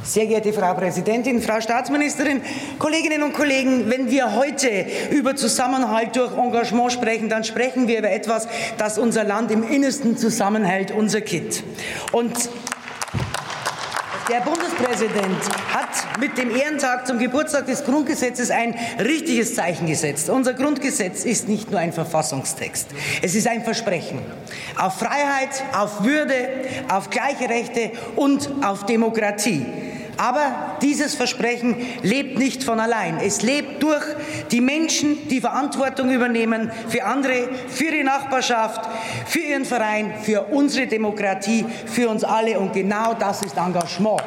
Sehr geehrte Frau Präsidentin, Frau Staatsministerin, Kolleginnen und Kollegen, wenn wir heute über Zusammenhalt durch Engagement sprechen, dann sprechen wir über etwas, das unser Land im Innersten zusammenhält, unser KIT. Und der Bundespräsident hat mit dem Ehrentag zum Geburtstag des Grundgesetzes ein richtiges Zeichen gesetzt. Unser Grundgesetz ist nicht nur ein Verfassungstext. Es ist ein Versprechen auf Freiheit, auf Würde, auf gleiche Rechte und auf Demokratie. Aber dieses Versprechen lebt nicht von allein. Es lebt durch die Menschen, die Verantwortung übernehmen für andere, für ihre Nachbarschaft, für ihren Verein, für unsere Demokratie, für uns alle. Und genau das ist Engagement.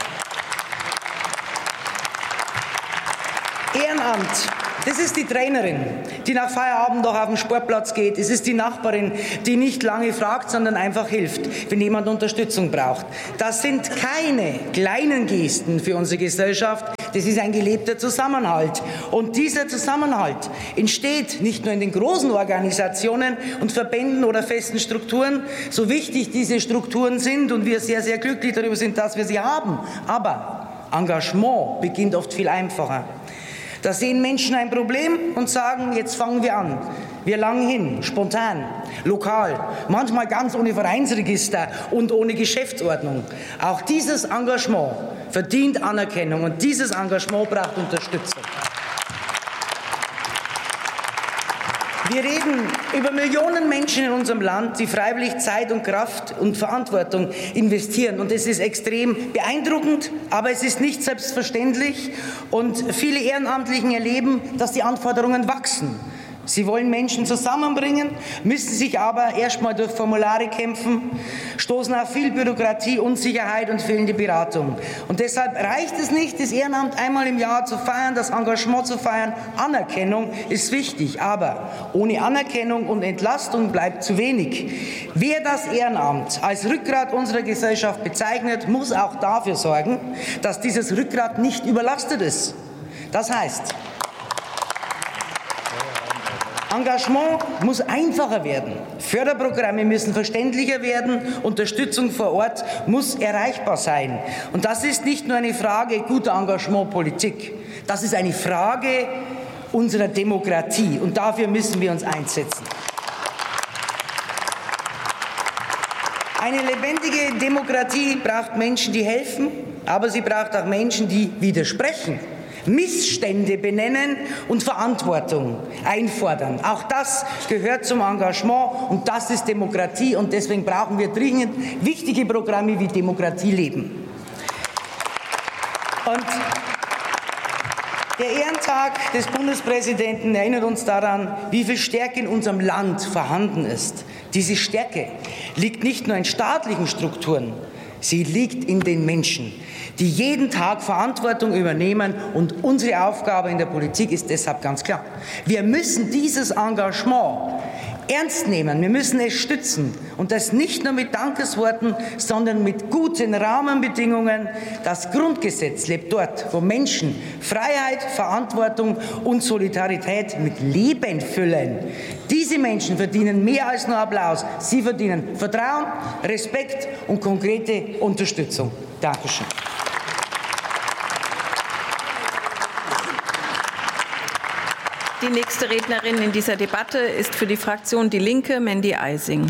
Ehrenamt. Das ist die Trainerin, die nach Feierabend noch auf den Sportplatz geht. Es ist die Nachbarin, die nicht lange fragt, sondern einfach hilft, wenn jemand Unterstützung braucht. Das sind keine kleinen Gesten für unsere Gesellschaft. Das ist ein gelebter Zusammenhalt. Und dieser Zusammenhalt entsteht nicht nur in den großen Organisationen und Verbänden oder festen Strukturen, so wichtig diese Strukturen sind und wir sehr, sehr glücklich darüber sind, dass wir sie haben. Aber Engagement beginnt oft viel einfacher. Da sehen Menschen ein Problem und sagen, jetzt fangen wir an. Wir langen hin, spontan, lokal, manchmal ganz ohne Vereinsregister und ohne Geschäftsordnung. Auch dieses Engagement verdient Anerkennung und dieses Engagement braucht Unterstützung. Wir reden über Millionen Menschen in unserem Land, die freiwillig Zeit und Kraft und Verantwortung investieren. Und es ist extrem beeindruckend, aber es ist nicht selbstverständlich. Und viele Ehrenamtlichen erleben, dass die Anforderungen wachsen. Sie wollen Menschen zusammenbringen, müssen sich aber erst mal durch Formulare kämpfen, stoßen auf viel Bürokratie, Unsicherheit und fehlende Beratung. Und deshalb reicht es nicht, das Ehrenamt einmal im Jahr zu feiern, das Engagement zu feiern. Anerkennung ist wichtig, aber ohne Anerkennung und Entlastung bleibt zu wenig. Wer das Ehrenamt als Rückgrat unserer Gesellschaft bezeichnet, muss auch dafür sorgen, dass dieses Rückgrat nicht überlastet ist. Das heißt, Engagement muss einfacher werden, Förderprogramme müssen verständlicher werden, Unterstützung vor Ort muss erreichbar sein. Und das ist nicht nur eine Frage guter Engagementpolitik, das ist eine Frage unserer Demokratie und dafür müssen wir uns einsetzen. Eine lebendige Demokratie braucht Menschen, die helfen, aber sie braucht auch Menschen, die widersprechen. Missstände benennen und Verantwortung einfordern. Auch das gehört zum Engagement und das ist Demokratie und deswegen brauchen wir dringend wichtige Programme wie Demokratie leben. Und der Ehrentag des Bundespräsidenten erinnert uns daran, wie viel Stärke in unserem Land vorhanden ist. Diese Stärke liegt nicht nur in staatlichen Strukturen, sie liegt in den Menschen, die jeden Tag Verantwortung übernehmen. Und unsere Aufgabe in der Politik ist deshalb ganz klar. Wir müssen dieses Engagement ernst nehmen, wir müssen es stützen. Und das nicht nur mit Dankesworten, sondern mit guten Rahmenbedingungen. Das Grundgesetz lebt dort, wo Menschen Freiheit, Verantwortung und Solidarität mit Leben füllen. Diese Menschen verdienen mehr als nur Applaus. Sie verdienen Vertrauen, Respekt und konkrete Unterstützung. Dankeschön. Die nächste Rednerin in dieser Debatte ist für die Fraktion Die Linke Mandy Eising.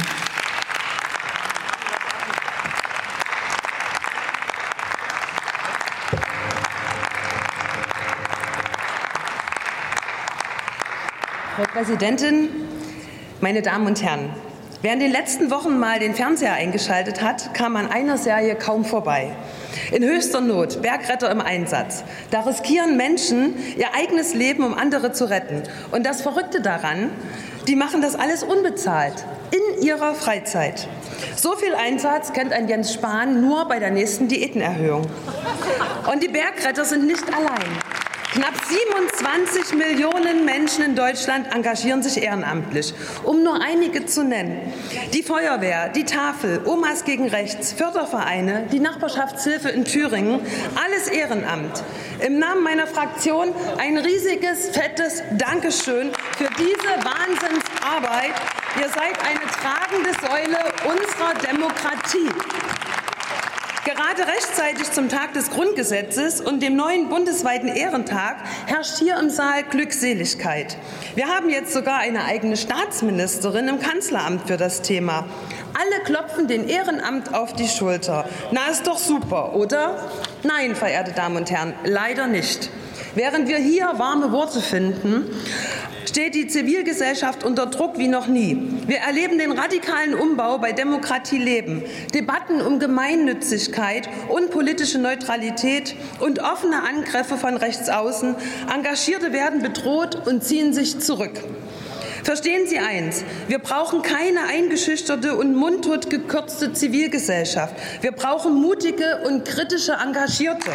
Frau Präsidentin, meine Damen und Herren! Wer in den letzten Wochen mal den Fernseher eingeschaltet hat, kam an einer Serie kaum vorbei. In höchster Not, Bergretter im Einsatz. Da riskieren Menschen ihr eigenes Leben, um andere zu retten. Und das Verrückte daran, die machen das alles unbezahlt, in ihrer Freizeit. So viel Einsatz kennt ein Jens Spahn nur bei der nächsten Diätenerhöhung. Und die Bergretter sind nicht allein. Knapp 27 Millionen Menschen in Deutschland engagieren sich ehrenamtlich, um nur einige zu nennen. Die Feuerwehr, die Tafel, Omas gegen Rechts, Fördervereine, die Nachbarschaftshilfe in Thüringen, alles Ehrenamt. Im Namen meiner Fraktion ein riesiges, fettes Dankeschön für diese Wahnsinnsarbeit. Ihr seid eine tragende Säule unserer Demokratie. Gerade rechtzeitig zum Tag des Grundgesetzes und dem neuen bundesweiten Ehrentag herrscht hier im Saal Glückseligkeit. Wir haben jetzt sogar eine eigene Staatsministerin im Kanzleramt für das Thema. Alle klopfen dem Ehrenamt auf die Schulter. Na, ist doch super, oder? Nein, verehrte Damen und Herren, leider nicht. Während wir hier warme Worte finden, steht die Zivilgesellschaft unter Druck wie noch nie. Wir erleben den radikalen Umbau bei Demokratie leben, Debatten um Gemeinnützigkeit und politische Neutralität und offene Angriffe von rechtsaußen. Engagierte werden bedroht und ziehen sich zurück. Verstehen Sie eins, wir brauchen keine eingeschüchterte und mundtot gekürzte Zivilgesellschaft. Wir brauchen mutige und kritische Engagierte.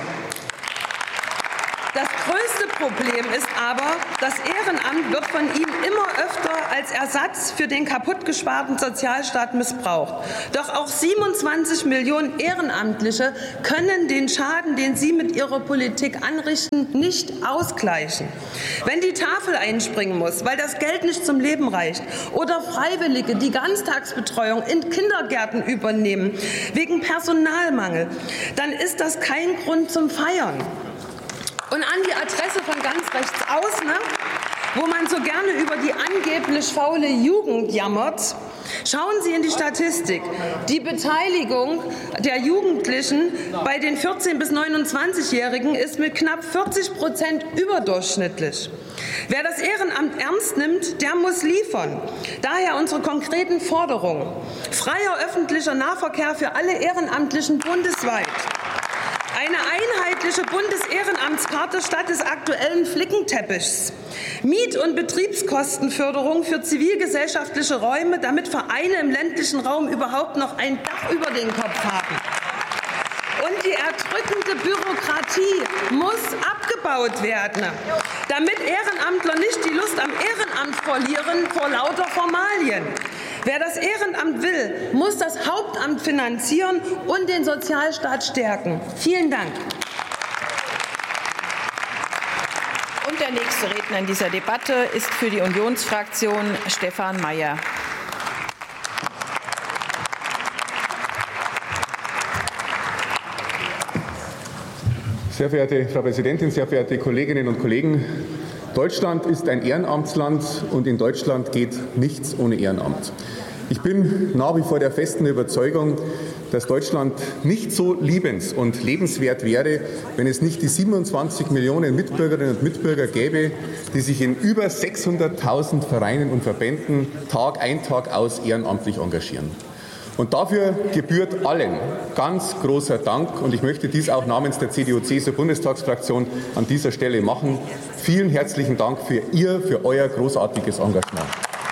Das größte Problem ist aber, das Ehrenamt wird von ihm immer öfter als Ersatz für den kaputtgesparten Sozialstaat missbraucht. Doch auch 27 Millionen Ehrenamtliche können den Schaden, den Sie mit Ihrer Politik anrichten, nicht ausgleichen. Wenn die Tafel einspringen muss, weil das Geld nicht zum Leben reicht, oder Freiwillige die Ganztagsbetreuung in Kindergärten übernehmen, wegen Personalmangel, dann ist das kein Grund zum Feiern. Und an die Adresse von ganz rechts außen, wo man so gerne über die angeblich faule Jugend jammert, schauen Sie in die Statistik. Die Beteiligung der Jugendlichen bei den 14- bis 29-Jährigen ist mit knapp 40% überdurchschnittlich. Wer das Ehrenamt ernst nimmt, der muss liefern. Daher unsere konkreten Forderungen. Freier öffentlicher Nahverkehr für alle Ehrenamtlichen bundesweit. Eine einheitliche Bundesehrenamtskarte statt des aktuellen Flickenteppichs. Miet- und Betriebskostenförderung für zivilgesellschaftliche Räume, damit Vereine im ländlichen Raum überhaupt noch ein Dach über den Kopf haben. Und die erdrückende Bürokratie muss abgebaut werden, damit Ehrenamtler nicht die Lust am Ehrenamt verlieren vor lauter Formalien. Wer das Ehrenamt will, muss das Hauptamt finanzieren und den Sozialstaat stärken. Vielen Dank. Und der nächste Redner in dieser Debatte ist für die Unionsfraktion Stefan Mayer. Sehr verehrte Frau Präsidentin, sehr verehrte Kolleginnen und Kollegen! Deutschland ist ein Ehrenamtsland und in Deutschland geht nichts ohne Ehrenamt. Ich bin nach wie vor der festen Überzeugung, dass Deutschland nicht so liebens- und lebenswert wäre, wenn es nicht die 27 Millionen Mitbürgerinnen und Mitbürger gäbe, die sich in über 600.000 Vereinen und Verbänden Tag ein, Tag aus ehrenamtlich engagieren. Und dafür gebührt allen ganz großer Dank. Und ich möchte dies auch namens der CDU-CSU-Bundestagsfraktion an dieser Stelle machen. Vielen herzlichen Dank für euer großartiges Engagement.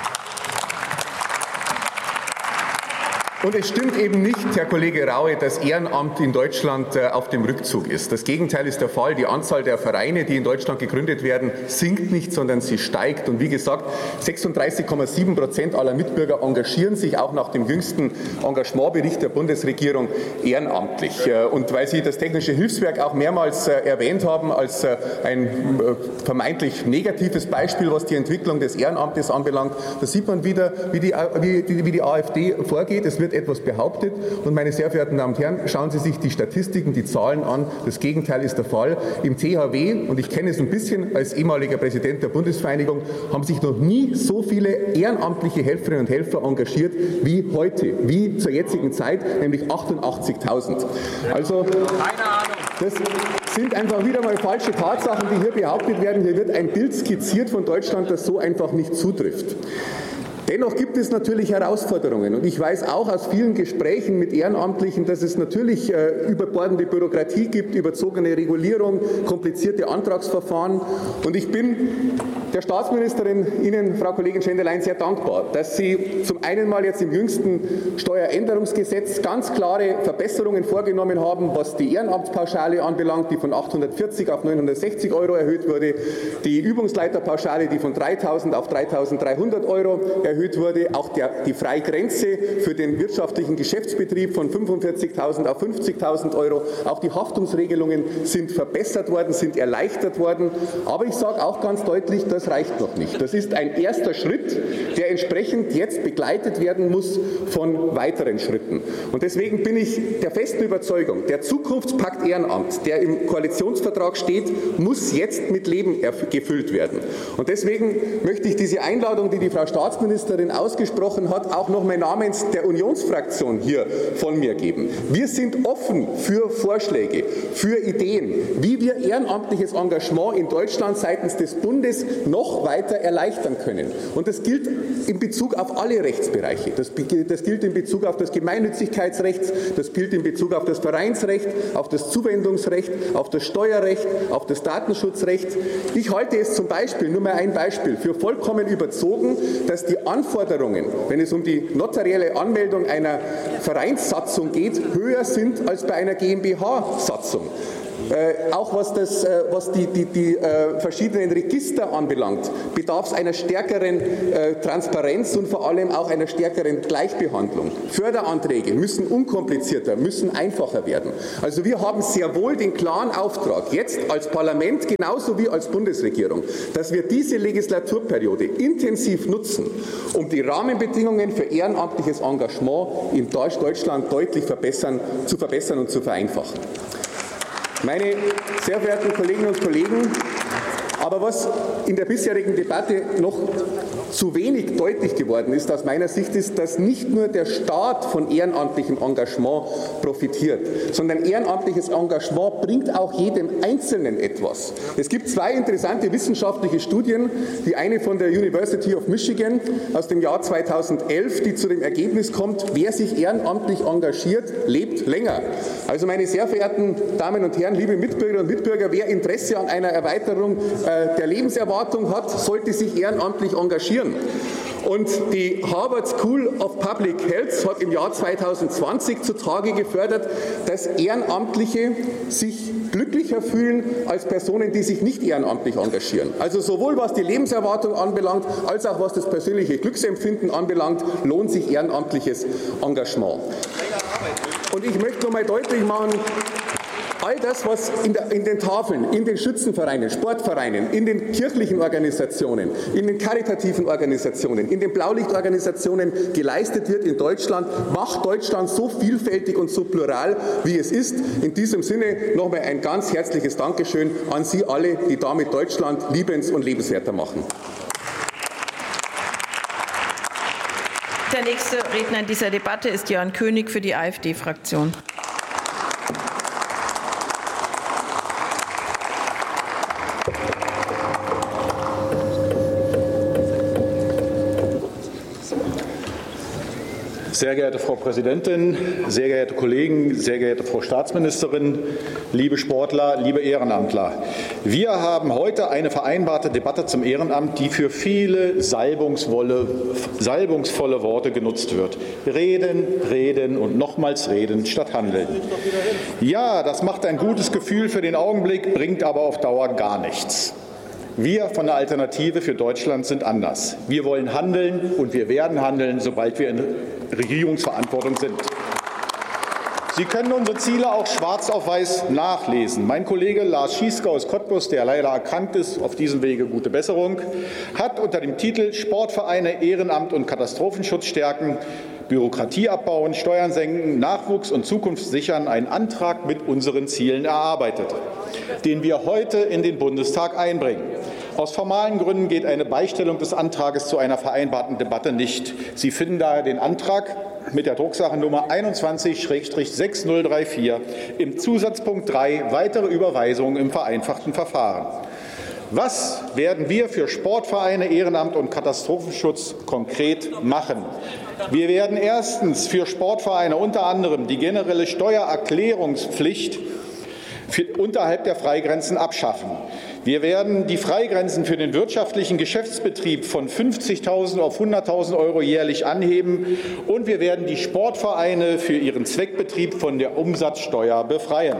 Und es stimmt eben nicht, Herr Kollege Raue, dass Ehrenamt in Deutschland auf dem Rückzug ist. Das Gegenteil ist der Fall. Die Anzahl der Vereine, die in Deutschland gegründet werden, sinkt nicht, sondern sie steigt. Und wie gesagt, 36,7% aller Mitbürger engagieren sich auch nach dem jüngsten Engagementbericht der Bundesregierung ehrenamtlich. Und weil Sie das Technische Hilfswerk auch mehrmals erwähnt haben als ein vermeintlich negatives Beispiel, was die Entwicklung des Ehrenamtes anbelangt, da sieht man wieder, wie die AfD vorgeht. Es wird etwas behauptet und, meine sehr verehrten Damen und Herren, schauen Sie sich die Statistiken, die Zahlen an. Das Gegenteil ist der Fall. Im THW, und ich kenne es ein bisschen als ehemaliger Präsident der Bundesvereinigung, haben sich noch nie so viele ehrenamtliche Helferinnen und Helfer engagiert wie heute, wie zur jetzigen Zeit, nämlich 88.000. Also, das sind einfach wieder mal falsche Tatsachen, die hier behauptet werden. Hier wird ein Bild skizziert von Deutschland, das so einfach nicht zutrifft. Dennoch gibt es natürlich Herausforderungen. Und ich weiß auch aus vielen Gesprächen mit Ehrenamtlichen, dass es natürlich überbordende Bürokratie gibt, überzogene Regulierung, komplizierte Antragsverfahren. Und ich bin der Staatsministerin, Ihnen, Frau Kollegin Schendelein, sehr dankbar, dass Sie zum einen mal jetzt im jüngsten Steueränderungsgesetz ganz klare Verbesserungen vorgenommen haben, was die Ehrenamtspauschale anbelangt, die von 840 auf 960 € erhöht wurde, die Übungsleiterpauschale, die von 3.000 auf 3.300 € erhöht erhöht wurde, auch die Freigrenze für den wirtschaftlichen Geschäftsbetrieb von 45.000 auf 50.000 €. Auch die Haftungsregelungen sind verbessert worden, sind erleichtert worden. Aber ich sage auch ganz deutlich, das reicht noch nicht. Das ist ein erster Schritt, der entsprechend jetzt begleitet werden muss von weiteren Schritten. Und deswegen bin ich der festen Überzeugung, der Zukunftspakt Ehrenamt, der im Koalitionsvertrag steht, muss jetzt mit Leben gefüllt werden. Und deswegen möchte ich diese Einladung, die die Frau Staatsministerin ausgesprochen hat, auch noch mal namens der Unionsfraktion hier von mir geben. Wir sind offen für Vorschläge, für Ideen, wie wir ehrenamtliches Engagement in Deutschland seitens des Bundes noch weiter erleichtern können. Und das gilt in Bezug auf alle Rechtsbereiche. Das gilt in Bezug auf das Gemeinnützigkeitsrecht, das gilt in Bezug auf das Vereinsrecht, auf das Zuwendungsrecht, auf das Steuerrecht, auf das Datenschutzrecht. Ich halte es zum Beispiel, nur mal ein Beispiel, für vollkommen überzogen, dass die Anforderungen, wenn es um die notarielle Anmeldung einer Vereinssatzung geht, höher sind als bei einer GmbH-Satzung. Auch was die verschiedenen Register anbelangt, bedarf es einer stärkeren Transparenz und vor allem auch einer stärkeren Gleichbehandlung. Förderanträge müssen unkomplizierter, müssen einfacher werden. Also wir haben sehr wohl den klaren Auftrag, jetzt als Parlament genauso wie als Bundesregierung, dass wir diese Legislaturperiode intensiv nutzen, um die Rahmenbedingungen für ehrenamtliches Engagement in Deutschland deutlich zu verbessern und zu vereinfachen. Meine sehr verehrten Kolleginnen und Kollegen, aber was in der bisherigen Debatte noch zu wenig deutlich geworden ist, aus meiner Sicht, ist, dass nicht nur der Staat von ehrenamtlichem Engagement profitiert, sondern ehrenamtliches Engagement bringt auch jedem Einzelnen etwas. Es gibt zwei interessante wissenschaftliche Studien, die eine von der University of Michigan aus dem Jahr 2011, die zu dem Ergebnis kommt, wer sich ehrenamtlich engagiert, lebt länger. Also meine sehr verehrten Damen und Herren, liebe Mitbürgerinnen und Mitbürger, wer Interesse an einer Erweiterung der Lebenserwartung hat, sollte sich ehrenamtlich engagieren. Und die Harvard School of Public Health hat im Jahr 2020 zutage gefördert, dass Ehrenamtliche sich glücklicher fühlen als Personen, die sich nicht ehrenamtlich engagieren. Also sowohl was die Lebenserwartung anbelangt, als auch was das persönliche Glücksempfinden anbelangt, lohnt sich ehrenamtliches Engagement. Und ich möchte noch mal deutlich machen, all das, was in den Tafeln, in den Schützenvereinen, Sportvereinen, in den kirchlichen Organisationen, in den karitativen Organisationen, in den Blaulichtorganisationen geleistet wird in Deutschland, macht Deutschland so vielfältig und so plural, wie es ist. In diesem Sinne nochmal ein ganz herzliches Dankeschön an Sie alle, die damit Deutschland liebens- und lebenswerter machen. Der nächste Redner in dieser Debatte ist Jörn König für die AfD-Fraktion. Sehr geehrte Frau Präsidentin, sehr geehrte Kollegen, sehr geehrte Frau Staatsministerin, liebe Sportler, liebe Ehrenamtler. Wir haben heute eine vereinbarte Debatte zum Ehrenamt, die für viele salbungsvolle Worte genutzt wird. Reden, reden und nochmals reden statt handeln. Ja, das macht ein gutes Gefühl für den Augenblick, bringt aber auf Dauer gar nichts. Wir von der Alternative für Deutschland sind anders. Wir wollen handeln und wir werden handeln, sobald wir in Regierungsverantwortung sind. Sie können unsere Ziele auch schwarz auf weiß nachlesen. Mein Kollege Lars Schieske aus Cottbus, der leider erkrankt ist, auf diesem Wege gute Besserung, hat unter dem Titel Sportvereine, Ehrenamt und Katastrophenschutz stärken, Bürokratie abbauen, Steuern senken, Nachwuchs und Zukunft sichern einen Antrag mit unseren Zielen erarbeitet, den wir heute in den Bundestag einbringen. Aus formalen Gründen geht eine Beistellung des Antrages zu einer vereinbarten Debatte nicht. Sie finden daher den Antrag mit der Drucksachennummer 21/6034 im Zusatzpunkt 3 weitere Überweisungen im vereinfachten Verfahren. Was werden wir für Sportvereine, Ehrenamt und Katastrophenschutz konkret machen? Wir werden erstens für Sportvereine unter anderem die generelle Steuererklärungspflicht unterhalb der Freigrenzen abschaffen. Wir werden die Freigrenzen für den wirtschaftlichen Geschäftsbetrieb von 50.000 auf 100.000 € jährlich anheben und wir werden die Sportvereine für ihren Zweckbetrieb von der Umsatzsteuer befreien.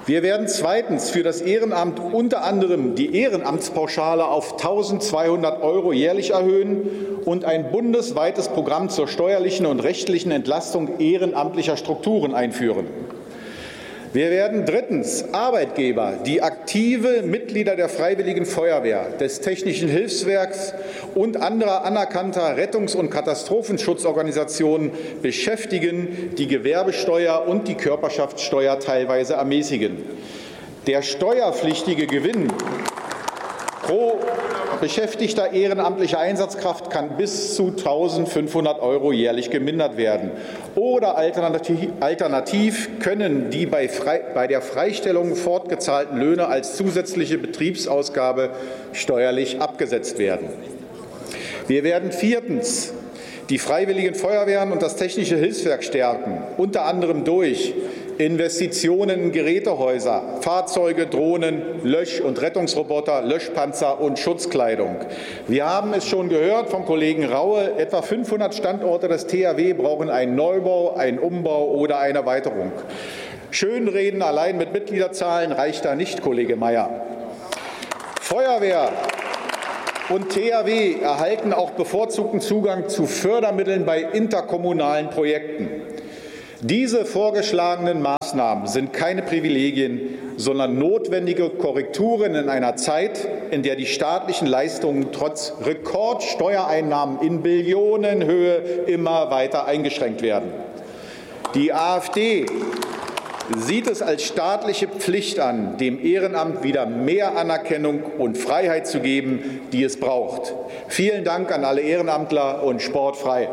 Wir werden zweitens für das Ehrenamt unter anderem die Ehrenamtspauschale auf 1.200 € jährlich erhöhen und ein bundesweites Programm zur steuerlichen und rechtlichen Entlastung ehrenamtlicher Strukturen einführen. Wir werden drittens Arbeitgeber, die aktive Mitglieder der Freiwilligen Feuerwehr, des Technischen Hilfswerks und anderer anerkannter Rettungs- und Katastrophenschutzorganisationen beschäftigen, die Gewerbesteuer und die Körperschaftssteuer teilweise ermäßigen. Der steuerpflichtige Gewinn pro beschäftigter ehrenamtlicher Einsatzkraft kann bis zu 1.500 € jährlich gemindert werden. Oder alternativ können die bei der Freistellung fortgezahlten Löhne als zusätzliche Betriebsausgabe steuerlich abgesetzt werden. Wir werden viertens die Freiwilligen Feuerwehren und das Technische Hilfswerk stärken, unter anderem durch Investitionen in Gerätehäuser, Fahrzeuge, Drohnen, Lösch- und Rettungsroboter, Löschpanzer und Schutzkleidung. Wir haben es schon gehört vom Kollegen Raue, etwa 500 Standorte des THW brauchen einen Neubau, einen Umbau oder eine Erweiterung. Schönreden allein mit Mitgliederzahlen reicht da nicht, Kollege Mayer. Feuerwehr und THW erhalten auch bevorzugten Zugang zu Fördermitteln bei interkommunalen Projekten. Diese vorgeschlagenen Maßnahmen sind keine Privilegien, sondern notwendige Korrekturen in einer Zeit, in der die staatlichen Leistungen trotz Rekordsteuereinnahmen in Billionenhöhe immer weiter eingeschränkt werden. Die AfD sieht es als staatliche Pflicht an, dem Ehrenamt wieder mehr Anerkennung und Freiheit zu geben, die es braucht. Vielen Dank an alle Ehrenamtler und Sport frei.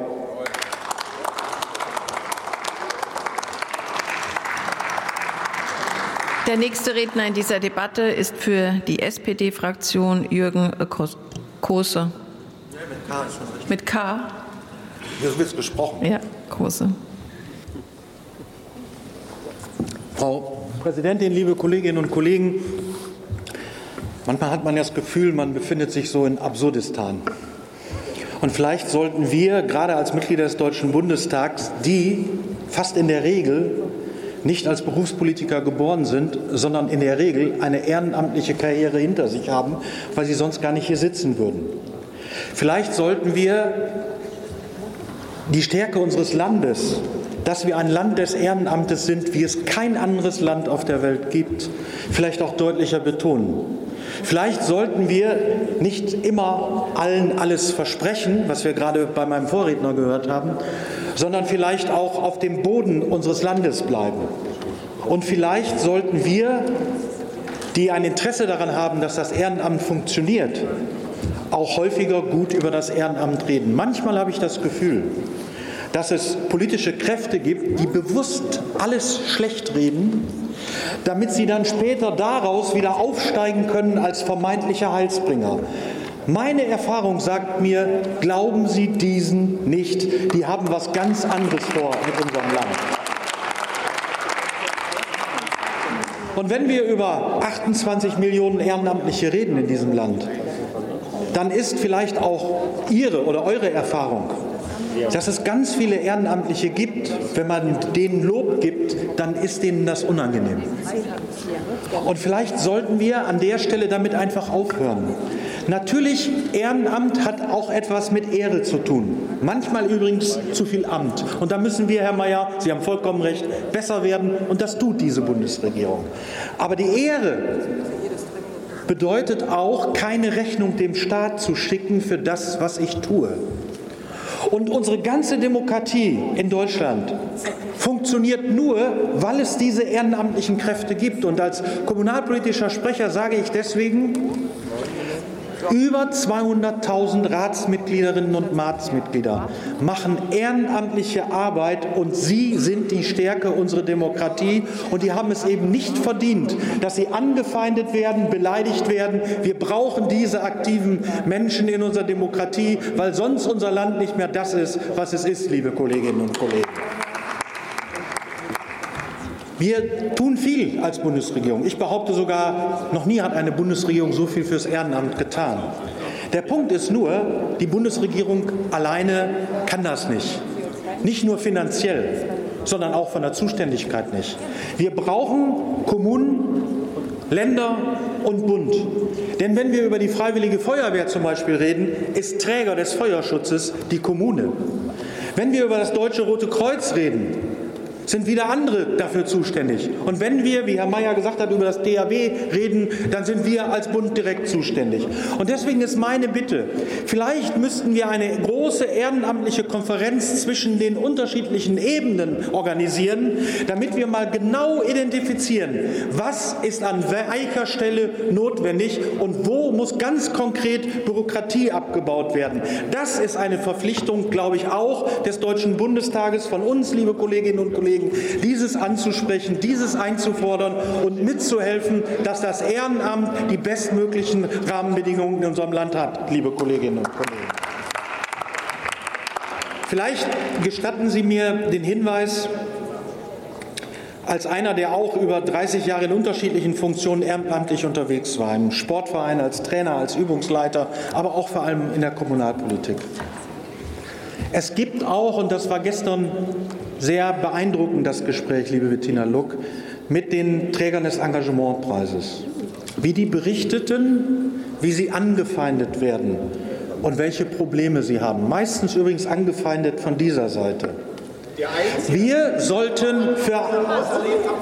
Der nächste Redner in dieser Debatte ist für die SPD-Fraktion Jürgen Kose. Mit K. Hier wird gesprochen. Ja, Kose. Frau Präsidentin, liebe Kolleginnen und Kollegen! Manchmal hat man das Gefühl, man befindet sich so in Absurdistan. Und vielleicht sollten wir, gerade als Mitglieder des Deutschen Bundestags, die fast in der Regel nicht als Berufspolitiker geboren sind, sondern in der Regel eine ehrenamtliche Karriere hinter sich haben, weil sie sonst gar nicht hier sitzen würden. Vielleicht sollten wir die Stärke unseres Landes, dass wir ein Land des Ehrenamtes sind, wie es kein anderes Land auf der Welt gibt, vielleicht auch deutlicher betonen. Vielleicht sollten wir nicht immer allen alles versprechen, was wir gerade bei meinem Vorredner gehört haben, sondern vielleicht auch auf dem Boden unseres Landes bleiben. Und vielleicht sollten wir, die ein Interesse daran haben, dass das Ehrenamt funktioniert, auch häufiger gut über das Ehrenamt reden. Manchmal habe ich das Gefühl, dass es politische Kräfte gibt, die bewusst alles schlecht reden, damit sie dann später daraus wieder aufsteigen können als vermeintliche Heilsbringer. Meine Erfahrung sagt mir, glauben Sie diesen nicht. Die haben was ganz anderes vor mit unserem Land. Und wenn wir über 28 Millionen Ehrenamtliche reden in diesem Land, dann ist vielleicht auch Ihre oder eure Erfahrung, dass es ganz viele Ehrenamtliche gibt, wenn man denen Lob gibt, dann ist denen das unangenehm. Und vielleicht sollten wir an der Stelle damit einfach aufhören. Natürlich, Ehrenamt hat auch etwas mit Ehre zu tun. Manchmal übrigens zu viel Amt. Und da müssen wir, Herr Mayer, Sie haben vollkommen recht, besser werden. Und das tut diese Bundesregierung. Aber die Ehre bedeutet auch, keine Rechnung dem Staat zu schicken für das, was ich tue. Und unsere ganze Demokratie in Deutschland funktioniert nur, weil es diese ehrenamtlichen Kräfte gibt. Und als kommunalpolitischer Sprecher sage ich deswegen, über 200.000 Ratsmitgliederinnen und Ratsmitglieder machen ehrenamtliche Arbeit und sie sind die Stärke unserer Demokratie und die haben es eben nicht verdient, dass sie angefeindet werden, beleidigt werden. Wir brauchen diese aktiven Menschen in unserer Demokratie, weil sonst unser Land nicht mehr das ist, was es ist, liebe Kolleginnen und Kollegen. Wir tun viel als Bundesregierung. Ich behaupte sogar, noch nie hat eine Bundesregierung so viel fürs Ehrenamt getan. Der Punkt ist nur, die Bundesregierung alleine kann das nicht. Nicht nur finanziell, sondern auch von der Zuständigkeit nicht. Wir brauchen Kommunen, Länder und Bund. Denn wenn wir über die Freiwillige Feuerwehr zum Beispiel reden, ist Träger des Feuerschutzes die Kommune. Wenn wir über das Deutsche Rote Kreuz reden, sind wieder andere dafür zuständig. Und wenn wir, wie Herr Mayer gesagt hat, über das DAB reden, dann sind wir als Bund direkt zuständig. Und deswegen ist meine Bitte, vielleicht müssten wir eine große ehrenamtliche Konferenz zwischen den unterschiedlichen Ebenen organisieren, damit wir mal genau identifizieren, was ist an welcher Stelle notwendig und wo muss ganz konkret Bürokratie abgebaut werden. Das ist eine Verpflichtung, glaube ich, auch des Deutschen Bundestages, von uns, liebe Kolleginnen und Kollegen, dieses anzusprechen, dieses einzufordern und mitzuhelfen, dass das Ehrenamt die bestmöglichen Rahmenbedingungen in unserem Land hat, liebe Kolleginnen und Kollegen. Vielleicht gestatten Sie mir den Hinweis, als einer, der auch über 30 Jahre in unterschiedlichen Funktionen ehrenamtlich unterwegs war, im Sportverein, als Trainer, als Übungsleiter, aber auch vor allem in der Kommunalpolitik. Es gibt auch, und das war gestern sehr beeindruckend, das Gespräch, liebe Bettina Luck, mit den Trägern des Engagementpreises, wie die berichteten, wie sie angefeindet werden und welche Probleme sie haben. Meistens übrigens angefeindet von dieser Seite. Wir sollten für